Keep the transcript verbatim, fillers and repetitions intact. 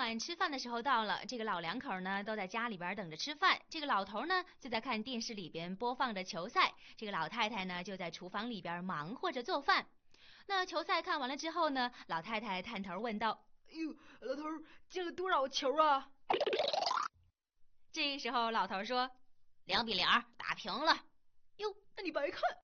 晚吃饭的时候到了，这个老两口呢都在家里边等着吃饭。这个老头呢就在看电视里边播放着球赛，这个老太太呢就在厨房里边忙活着做饭。那球赛看完了之后呢，老太太探头问道：“ 哎呦，老头，进了多少球啊？” 这时候老头说：“零比零，打平了。” 哟，那你白看，